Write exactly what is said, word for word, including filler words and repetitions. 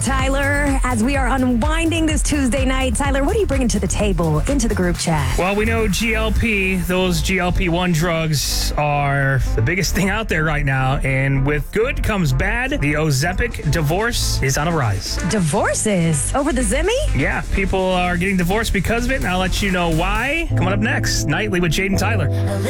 Tyler. As we are unwinding this Tuesday night, Tyler, what are you bringing to the table into the group chat? Well, we know G L P, those G L P one drugs are the biggest thing out there right now. And with good comes bad. The Ozempic divorce is on a rise. Divorces over the Zimmy? Yeah, people are getting divorced because of it, and I'll let you know why. Coming up next, Nightly with Jade and Tyler.